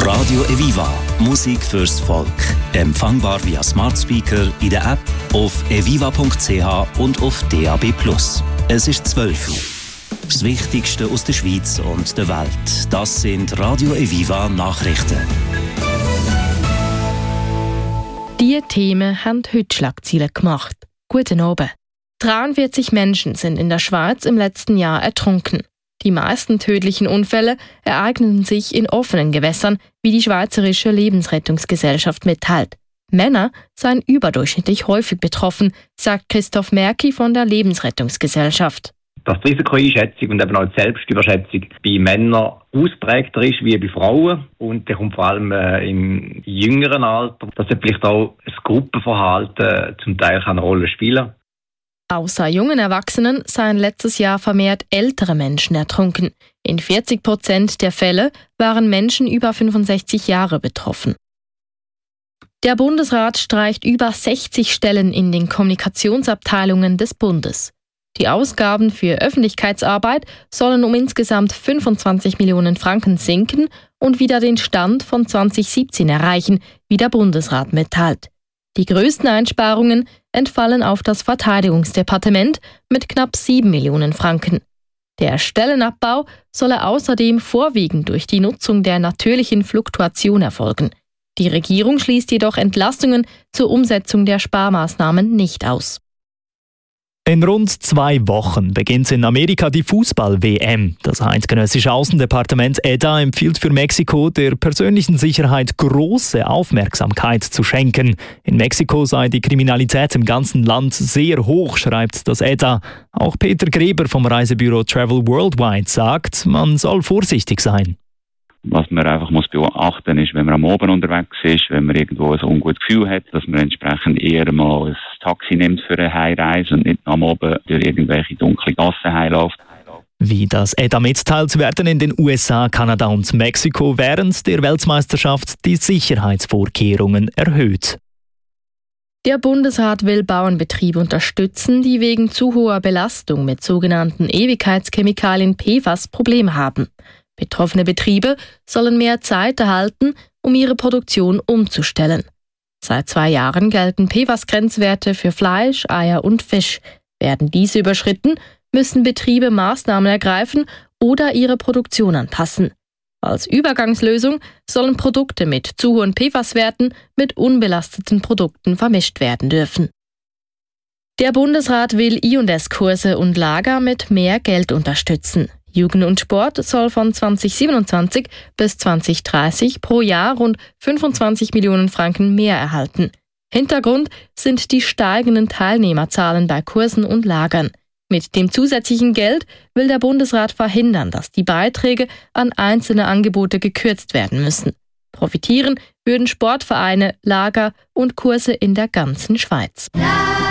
Radio Eviva. Musik fürs Volk. Empfangbar via Smart Speaker in der App, auf eviva.ch und auf DAB+. Es ist 12 Uhr. Das Wichtigste aus der Schweiz und der Welt. Das sind Radio Eviva Nachrichten. Diese Themen haben heute Schlagzeilen gemacht. Guten Abend. 43 Menschen sind in der Schweiz im letzten Jahr ertrunken. Die meisten tödlichen Unfälle ereigneten sich in offenen Gewässern, wie die Schweizerische Lebensrettungsgesellschaft mitteilt. Männer seien überdurchschnittlich häufig betroffen, sagt Christoph Merki von der Lebensrettungsgesellschaft. Dass die Risikoeinschätzung und eben auch die Selbstüberschätzung bei Männern ausprägter ist wie bei Frauen. Und der kommt vor allem im jüngeren Alter, dass vielleicht auch das Gruppenverhalten zum Teil eine Rolle spielen. Außer jungen Erwachsenen seien letztes Jahr vermehrt ältere Menschen ertrunken. In 40% der Fälle waren Menschen über 65 Jahre betroffen. Der Bundesrat streicht über 60 Stellen in den Kommunikationsabteilungen des Bundes. Die Ausgaben für Öffentlichkeitsarbeit sollen um insgesamt 25 Millionen Franken sinken und wieder den Stand von 2017 erreichen, wie der Bundesrat mitteilt. Die größten Einsparungen entfallen auf das Verteidigungsdepartement mit knapp 7 Millionen Franken. Der Stellenabbau solle außerdem vorwiegend durch die Nutzung der natürlichen Fluktuation erfolgen. Die Regierung schließt jedoch Entlastungen zur Umsetzung der Sparmaßnahmen nicht aus. In rund 2 Wochen beginnt in Amerika die Fußball-WM. Das eidgenössische Außendepartement EDA empfiehlt für Mexiko, der persönlichen Sicherheit große Aufmerksamkeit zu schenken. In Mexiko sei die Kriminalität im ganzen Land sehr hoch, schreibt das EDA. Auch Peter Greber vom Reisebüro Travel Worldwide sagt, man soll vorsichtig sein. Was man einfach beachten muss, ist, wenn man am Abend unterwegs ist, wenn man irgendwo ein ungutes Gefühl hat, dass man entsprechend eher mal ein Taxi nimmt für eine Heimreise und nicht am Abend durch irgendwelche dunkle Gassen heimläuft. Wie das EDA mitteilt, werden in den USA, Kanada und Mexiko während der Weltmeisterschaft die Sicherheitsvorkehrungen erhöht. Der Bundesrat will Bauernbetriebe unterstützen, die wegen zu hoher Belastung mit sogenannten Ewigkeitschemikalien PFAS Probleme haben. Betroffene Betriebe sollen mehr Zeit erhalten, um ihre Produktion umzustellen. Seit 2 Jahren gelten PFAS-Grenzwerte für Fleisch, Eier und Fisch. Werden diese überschritten, müssen Betriebe Maßnahmen ergreifen oder ihre Produktion anpassen. Als Übergangslösung sollen Produkte mit zu hohen PFAS-Werten mit unbelasteten Produkten vermischt werden dürfen. Der Bundesrat will I&S-Kurse und Lager mit mehr Geld unterstützen. Jugend und Sport soll von 2027 bis 2030 pro Jahr rund 25 Millionen Franken mehr erhalten. Hintergrund sind die steigenden Teilnehmerzahlen bei Kursen und Lagern. Mit dem zusätzlichen Geld will der Bundesrat verhindern, dass die Beiträge an einzelne Angebote gekürzt werden müssen. Profitieren würden Sportvereine, Lager und Kurse in der ganzen Schweiz.